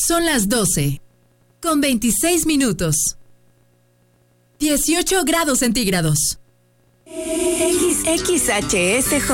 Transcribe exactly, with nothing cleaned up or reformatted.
Son las doce, con veintiséis minutos. dieciocho grados centígrados. X H S J.